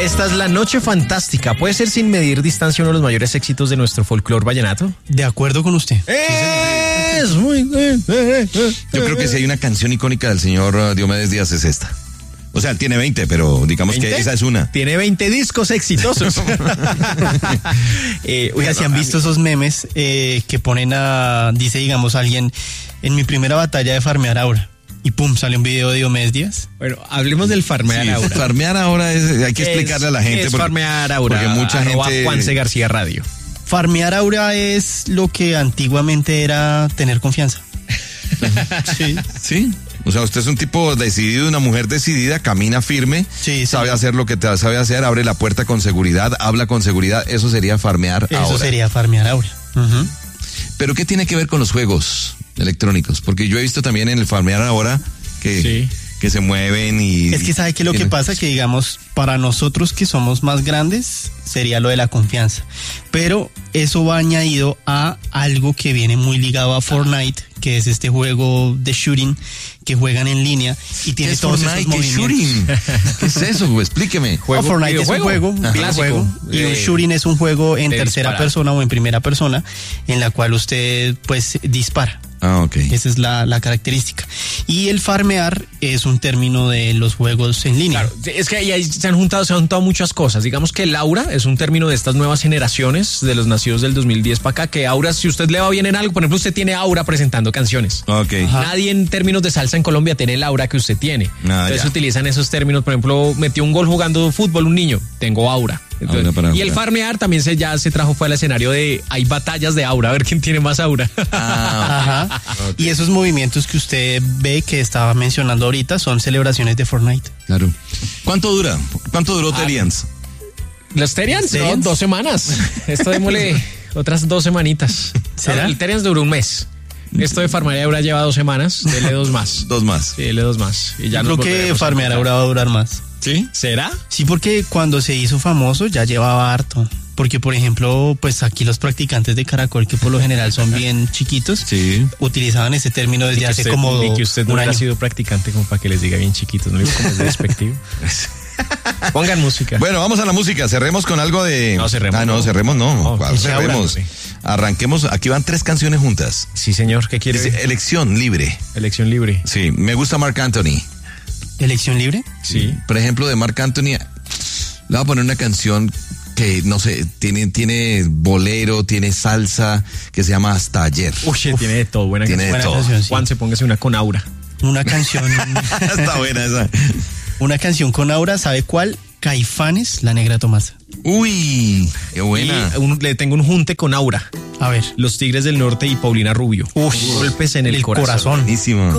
Esta es La Noche Fantástica. ¿Puede ser sin medir distancia uno de los mayores éxitos de nuestro folclore vallenato? De acuerdo con usted. Es muy... Yo creo que si hay una canción icónica del señor Diomedes Díaz es esta. O sea, tiene 20, pero digamos 20? Que esa es una. Tiene 20 discos exitosos. Oiga, si han visto esos memes que ponen dice, digamos, alguien, en mi primera batalla de farmear aura. Y pum, sale un video de Diomedes Díaz. Bueno, hablemos del farmear aura. Farmear aura hay que explicarle a la gente. Es farmear aura. Porque mucha gente... Juanse García Radio. Farmear aura es lo que antiguamente era tener confianza. Sí. O sea, usted es un tipo decidido, una mujer decidida, camina firme, sabe hacer lo que sabe hacer, abre la puerta con seguridad, habla con seguridad. Eso sería farmear aura. Eso sería farmear aura. Uh-huh. Pero ¿qué tiene que ver con los juegos electrónicos? Porque yo he visto también en el farmear ahora que se mueven y... Es que ¿sabe qué es lo que pasa? Que digamos, para nosotros que somos más grandes, sería lo de la confianza. Pero eso va añadido a algo que viene muy ligado a Fortnite, que es este juego de shooting que juegan en línea y tiene todos esos movimientos. ¿Qué es eso? Explíqueme. Fortnite es un juego, y un shooting es un juego en tercera persona o en primera persona en la cual usted pues dispara. Ah, ok. Esa es la característica. Y el farmear es un término de los juegos en línea. Claro, es que ahí se han juntado muchas cosas. Digamos que el aura es un término de estas nuevas generaciones, de los nacidos del 2010 para acá, que aura, si usted le va bien en algo, por ejemplo, usted tiene aura presentando canciones. Ok. Nadie en términos de salsa en Colombia tiene el aura que usted tiene. Entonces utilizan esos términos, por ejemplo, metió un gol jugando fútbol un niño, tengo aura. Entonces, y el farmear también ya se trajo fue al escenario de hay batallas de aura, a ver quién tiene más aura. Ajá. Okay. Y esos movimientos que usted ve que estaba mencionando ahorita son celebraciones de Fortnite. Claro. ¿Cuánto dura? ¿Cuánto duró Terians? Los Terians, no, 2 semanas. Esto démosle otras 2 semanitas. ¿Será? El Terians duró un mes. Esto de farmear aura lleva 2 semanas, dele 2 más. 2 más. Sí, dele 2 más. Y ya creo que farmear aura va a durar más. ¿Sí? ¿Será? Sí, porque cuando se hizo famoso ya llevaba harto. Porque, por ejemplo, pues aquí los practicantes de Caracol, que por lo general son bien chiquitos, utilizaban ese término desde hace como y que usted no ha sido practicante como para que les diga bien chiquitos, no digo como es despectivo. Pongan música. Bueno, vamos a la música. Cerremos con algo de... No, cerremos. Cerremos no. Cerremos. Arranquemos. Aquí van 3 canciones juntas. Sí, señor. ¿Qué quiere? Dice, Elección libre. Elección libre. Sí, me gusta Marc Anthony. ¿Elección libre? Sí. Por ejemplo, de Marc Anthony, le voy a poner una canción que, no sé, tiene bolero, tiene salsa, que se llama Hasta Ayer. Uy, tiene de todo. Buena tiene canción. De todo. Canción, sí. Juan, póngase una con aura. Una canción... Está buena esa. Una canción con aura, ¿sabe cuál? Caifanes, La Negra Tomasa. Uy, qué buena. Y le tengo un junte con aura. A ver. Los Tigres del Norte y Paulina Rubio. Uf, golpes en el corazón. Buenísimo.